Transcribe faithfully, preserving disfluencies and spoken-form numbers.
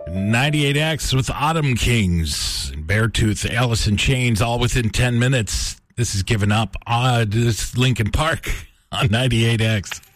ninety-eight X with Autumn Kings, Beartooth, Alice in Chains, all within ten minutes. This is Given Up. Uh, this is Linkin Park on ninety-eight X.